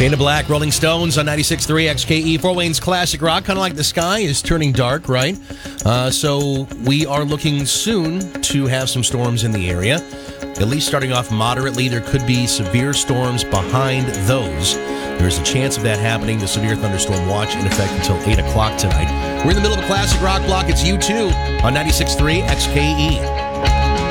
Painted Black, Rolling Stones on 96.3 XKE. Fort Wayne's classic rock, kind of like the sky is turning dark, right? So we are looking soon to have some storms in the area. At least starting off moderately. There could be severe storms behind those. There's a chance of that happening. The severe thunderstorm watch in effect until 8 o'clock tonight. We're in the middle of a classic rock block. It's U2 on 96.3 XKE.